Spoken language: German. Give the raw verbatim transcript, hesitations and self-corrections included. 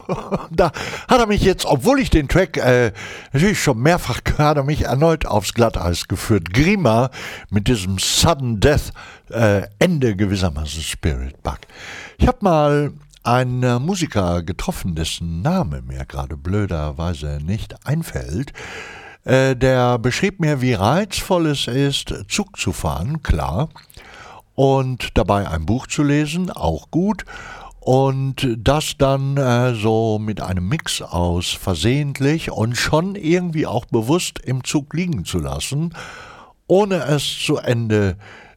Da hat er mich jetzt, obwohl ich den Track äh, natürlich schon mehrfach gehört, hat er mich erneut aufs Glatteis geführt. Grima mit diesem Sudden Death äh, Ende gewissermaßen Spirit Bug. Ich habe mal einen Musiker getroffen, dessen Name mir gerade blöderweise nicht einfällt. Äh, der beschrieb mir, wie reizvoll es ist, Zug zu fahren, klar, und dabei ein Buch zu lesen, auch gut, und das dann äh, so mit einem Mix aus versehentlich und schon irgendwie auch bewusst im Zug liegen zu lassen, ohne es zu Ende